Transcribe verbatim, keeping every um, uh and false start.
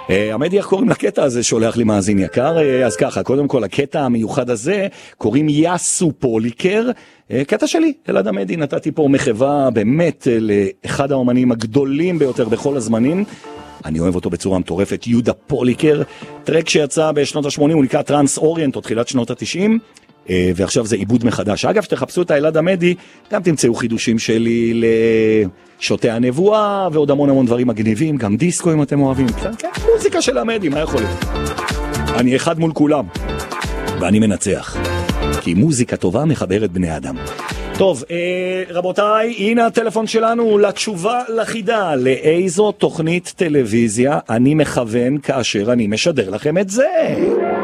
עמדי, איך קוראים לקטע הזה שולח לי מאזין יקר? אז ככה, קודם כל, הקטע המיוחד הזה קוראים יאסו פוליקר, קטע שלי, אלעד עמדי, נתתי פה מחווה באמת לאחד האומנים הגדולים ביותר בכל הזמנים, אני אוהב אותו בצורה מטורפת, יהודה פוליקר, טרק שיצא בשנות ה-שמונים, הוא נקרא טרנס אוריינט, או תחילת שנות ה-תשעים, ועכשיו זה עיבוד מחדש. אגב, שתחפשו את אלעד עמדי, גם תמצאו חידושים שלי לשוטי הנבואה, ועוד המון המון דברים מגניבים, גם דיסקו אם אתם אוהבים. כן, כן, מוזיקה של עמדי, מה יכול להיות? אני אחד מול כולם, ואני מנצח, כי מוזיקה טובה מחברת בני אדם. טוב, אה, רבותיי, הנה הטלפון שלנו לתשובה לחידה, לאיזו תוכנית טלוויזיה אני מכוון כאשר אני משדר לכם את זה.